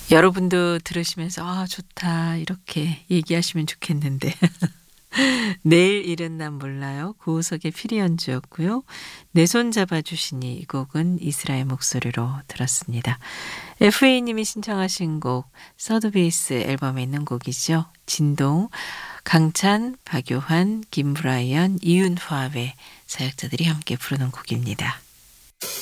여러분도 들으시면서 '아 좋다.' 이렇게 얘기하시면 좋겠는데 내일 일은 난 몰라요. 고우석의 피리 연주였고요. 내 손 잡아 주시니 이 곡은 이스라엘 목소리로 들었습니다. FA님이 신청하신 곡 서드베이스 앨범에 있는 곡이죠. 진동, 강찬, 박요한, 김브라이언, 이윤화의 사역자들이 함께 부르는 곡입니다.